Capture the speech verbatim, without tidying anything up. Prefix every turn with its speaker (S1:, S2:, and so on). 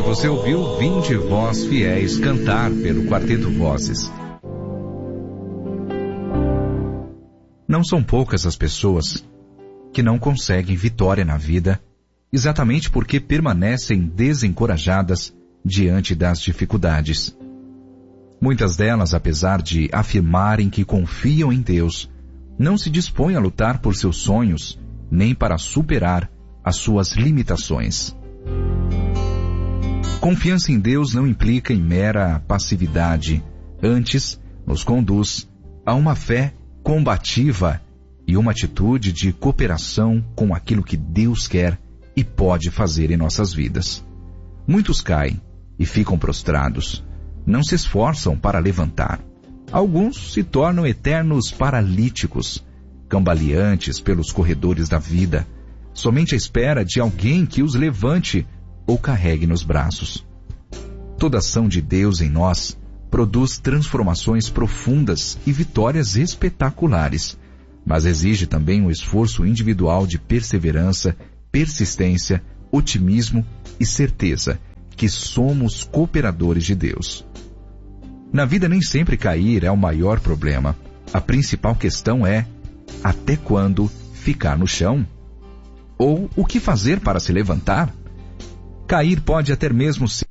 S1: você ouviu Vinde Vós Fiéis Cantar pelo Quarteto Vozes. Não são poucas as pessoas que não conseguem vitória na vida exatamente porque permanecem desencorajadas diante das dificuldades. Muitas delas, apesar de afirmarem que confiam em Deus, não se dispõem a lutar por seus sonhos nem para superar as suas limitações. Confiança em Deus não implica em mera passividade, antes nos conduz a uma fé combativa e uma atitude de cooperação com aquilo que Deus quer e pode fazer em nossas vidas. Muitos caem e ficam prostrados, não se esforçam para levantar. Alguns se tornam eternos paralíticos, cambaleantes pelos corredores da vida, somente à espera de alguém que os levante ou carregue nos braços. Toda ação de Deus em nós produz transformações profundas e vitórias espetaculares, mas exige também um esforço individual de perseverança, persistência, otimismo e certeza que somos cooperadores de Deus. Na vida nem sempre cair é o maior problema. A principal questão é: até quando ficar no chão? Ou o que fazer para se levantar? Cair pode até mesmo ser